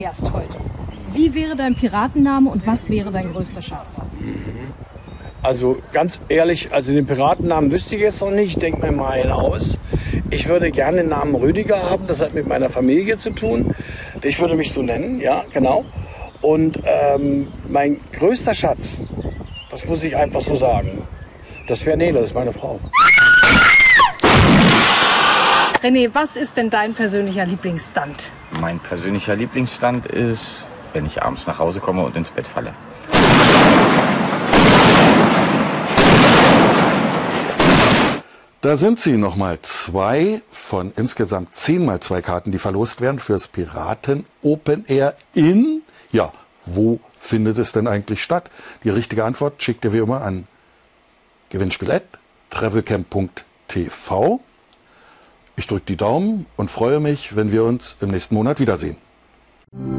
Erst heute. Wie wäre dein Piratenname und was wäre dein größter Schatz? Also ganz ehrlich, also den Piratennamen wüsste ich jetzt noch nicht. Ich denke mir mal einen aus. Ich würde gerne den Namen Rüdiger haben. Das hat mit meiner Familie zu tun. Ich würde mich so nennen, ja, genau. Und mein größter Schatz, das muss ich einfach so sagen, das wäre Nele, das ist meine Frau. René, was ist denn dein persönlicher Lieblingsstunt? Mein persönlicher Lieblingsstand ist, wenn ich abends nach Hause komme und ins Bett falle. Da sind sie, nochmal 2 von insgesamt 10 mal 2 Karten, die verlost werden fürs Piraten Open Air in, ja, wo findet es denn eigentlich statt? Die richtige Antwort schickt ihr wie immer an gewinnspiel@travelcamp.tv. Ich drücke die Daumen und freue mich, wenn wir uns im nächsten Monat wiedersehen.